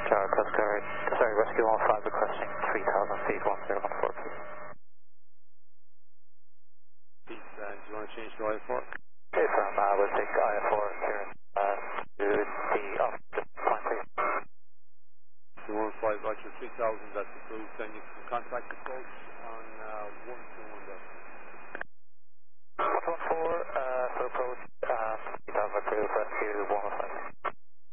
Tower, Coast Guard, sorry, Rescue 15 requesting 3,000 feet, 1014, please. Peace, do you want to change to I4? Okay, from, we'll take I4 here, to the opposite point, please. 215, Roger, 3,000, that's approved. Then you can contact the folks on 121.